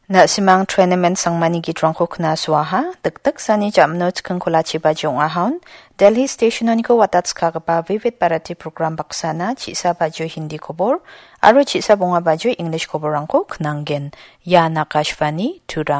Na simang treatment sangmani ki trangko khna swaha tak sani jamnot kangkola chiba jong ahon Delhi station ko watats khagpa vivid parati program baksana chisa bajo hindi khobor aro chisa bonga bajo English khoborangko khnanggen ya nakashvani tura.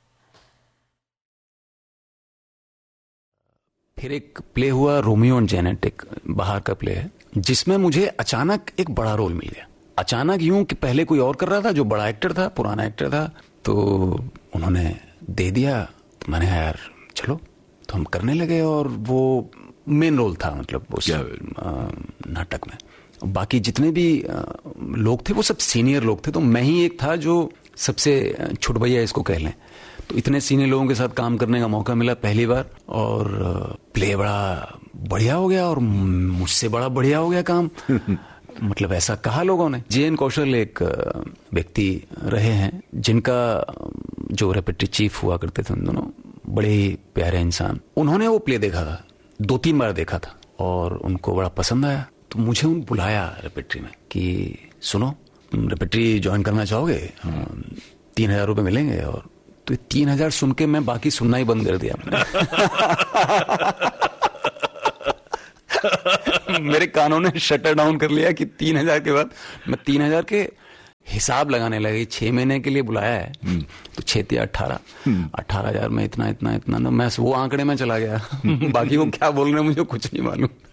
फिर एक play हुआ Romeo and Janet, एक बाहर का play है जिसमें मुझे अचानक एक बड़ा रोल मिल गया। अचानक यूं कि पहले कोई और कर रहा था जो बड़ा एक्टर था, पुराना एक्टर था, तो उन्होंने दे दिया। तो मैंने कहा यार चलो, तो हम करने लगे और वो मेन रोल था, मतलब उस नाटक में। बाकी जितने भी लोग थे वो सब सीनियर लोग थे, तो मैं ही एक था जो सबसे छुट भैया इसको कह लें। तो इतने सीनियर लोगों के साथ काम करने का मौका मिला पहली बार, और प्ले बड़ा बढ़िया हो गया और मुझसे बड़ा बढ़िया हो गया काम। मतलब ऐसा कहा लोगों ने। जे एन कौशल एक व्यक्ति रहे हैं जिनका जो रेपेटरी चीफ हुआ करते थे, उन दोनों बड़े ही प्यारे इंसान। उन्होंने वो प्ले देखा था, 2-3 बार देखा था और उनको बड़ा पसंद आया। तो मुझे उन बुलाया रेपेटरी में कि सुनो, तुम रेपेटरी ज्वाइन करना चाहोगे, 3,000 रुपये मिलेंगे। और तो 3,000 सुन के मैं बाकी सुनना ही बंद कर दिया। मेरे कानों ने शटर डाउन कर लिया कि 3,000 के बाद मैं 3,000 के हिसाब लगाने लगे। 6 महीने के लिए बुलाया है, तो 6 या 18,000 में इतना इतना इतना, तो मैं वो आंकड़े में चला गया। बाकी वो क्या बोल रहे हैं मुझे कुछ नहीं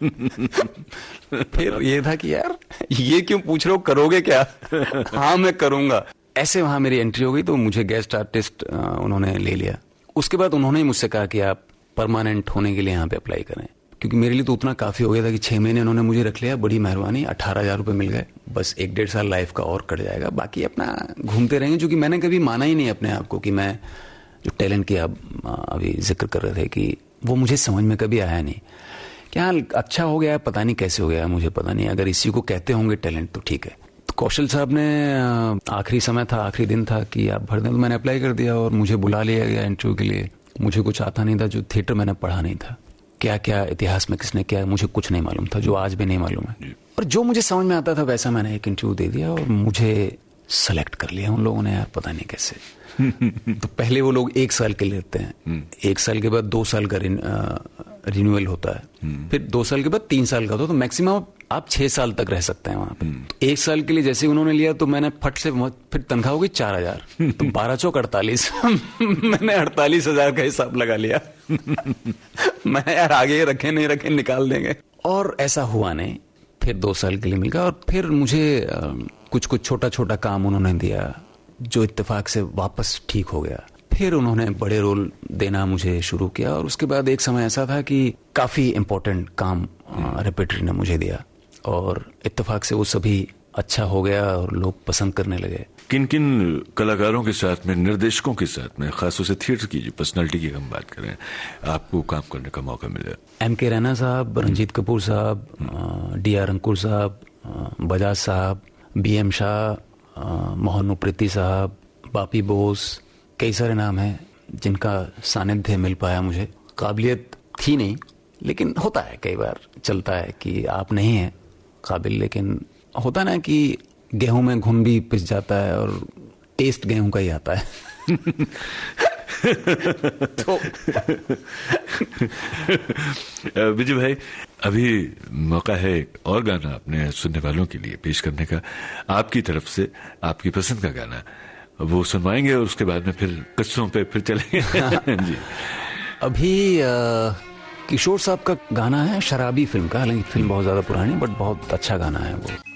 मालूम। फिर ये था कि यार ये क्यों पूछ रहे हो, करोगे क्या? हाँ मैं करूंगा। ऐसे वहां मेरी एंट्री हो गई, तो मुझे गेस्ट आर्टिस्ट उन्होंने ले लिया। उसके बाद उन्होंने ही मुझसे कहा कि आप परमानेंट होने के लिए यहाँ पे अप्लाई करें, क्योंकि मेरे लिए तो उतना काफी हो गया था कि 6 महीने उन्होंने मुझे रख लिया। बड़ी मेहरबानी, 18,000 रुपये मिल गए। बस 1-1.5 साल लाइफ का और कट जाएगा, बाकी अपना घूमते रहेंगे। क्योंकि मैंने कभी माना ही नहीं अपने आप को कि मैं जो टैलेंट की आप अभी जिक्र कर रहे थे, कि वो मुझे समझ में कभी आया नहीं। क्या अच्छा हो गया, पता नहीं कैसे हो गया, मुझे पता नहीं। अगर इसी को कहते होंगे टैलेंट तो ठीक है। तो कौशल साहब ने आखिरी समय था, आखिरी दिन था कि आप भर दें, तो मैंने अप्लाई कर दिया और मुझे बुला लिया गया इंटरव्यू के लिए। मुझे कुछ आता नहीं था, जो थिएटर मैंने पढ़ा नहीं था, क्या क्या इतिहास में किसने क्या, मुझे कुछ नहीं मालूम था, जो आज भी नहीं मालूम है। और जो मुझे समझ में आता था वैसा मैंने एक इंटरव्यू दे दिया और मुझे सेलेक्ट कर लिया उन लोगों ने, यार पता नहीं कैसे। तो पहले वो लोग 1 साल के लिए लेते हैं, 1 साल के बाद 2 साल का रिन्यूअल होता है, फिर 2 साल के बाद 3 साल का होता है। तो मैक्सिमम आप 6 साल तक रह सकते हैं वहां पे। तो 1 साल के लिए जैसे उन्होंने लिया, तो मैंने फट से, फिर तनख्वाह होगी 4,000, तो 12 चौक 48। मैंने 48,000 का हिसाब लगा लिया। मैं यार आगे रखे नहीं रखे निकाल देंगे, और ऐसा हुआ नहीं। फिर 2 साल के लिए मिल गया, और फिर मुझे कुछ कुछ छोटा छोटा काम उन्होंने दिया, जो इत्तेफाक से वापस ठीक हो गया। फिर उन्होंने बड़े रोल देना मुझे शुरू किया, और उसके बाद एक समय ऐसा था कि काफी इम्पोर्टेंट काम रेपेटरी ने मुझे दिया, और इत्तेफाक से वो सभी अच्छा हो गया और लोग पसंद करने लगे। किन किन कलाकारों के साथ में, निर्देशकों के साथ में, खासतौर से थिएटर की जो पर्सनालिटी की हम बात करें, आपको काम करने का मौका मिला? M.K. रैना साहब, रंजीत कपूर साहब, D.R. अंकुर साहब, बजाज साहब, B.M. शाह, मोहन उप्रेती साहब, बापी बोस, कई सारे नाम हैं जिनका सानिध्य मिल पाया मुझे। काबिलियत थी नहीं, लेकिन होता है, कई बार चलता है कि आप नहीं हैं काबिल, लेकिन होता ना कि गेहूं में घुन भी पिस जाता है और टेस्ट गेहूं का ही आता है। तो विजय भाई, अभी मौका है और गाना अपने सुनने वालों के लिए पेश करने का, आपकी तरफ से आपकी पसंद का गाना वो सुनवाएंगे, और उसके बाद में फिर किस्सों पे फिर चलेंगे। जी, अभी किशोर साहब का गाना है, शराबी फिल्म का। हालांकि फिल्म बहुत ज्यादा पुरानी, बट बहुत अच्छा गाना है वो।